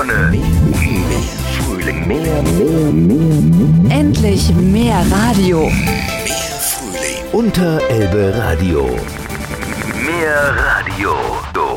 Sonne, mehr Frühling, mehr. Endlich mehr Radio. Mehr Frühling. Unterelbe Radio. Mehr Radio.